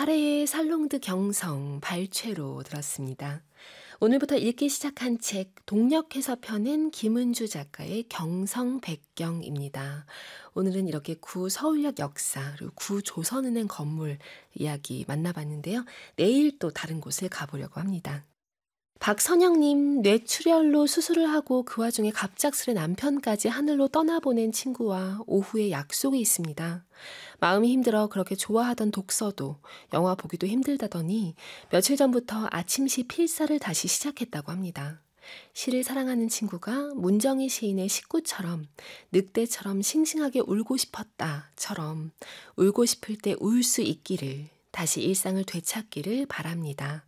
파레의 살롱드 경성 발췌로 들었습니다. 오늘부터 읽기 시작한 책 동력해서 펴낸 김은주 작가의 경성백경입니다. 오늘은 이렇게 구서울역 역사 그리고 구조선은행 건물 이야기 만나봤는데요. 내일 또 다른 곳을 가보려고 합니다. 박선영님, 뇌출혈로 수술을 하고 그 와중에 갑작스레 남편까지 하늘로 떠나보낸 친구와 오후에 약속이 있습니다. 마음이 힘들어 그렇게 좋아하던 독서도 영화 보기도 힘들다더니 며칠 전부터 아침시 필사를 다시 시작했다고 합니다. 시를 사랑하는 친구가 문정희 시인의 식구처럼 늑대처럼 싱싱하게 울고 싶었다처럼 울고 싶을 때 울 수 있기를 다시 일상을 되찾기를 바랍니다.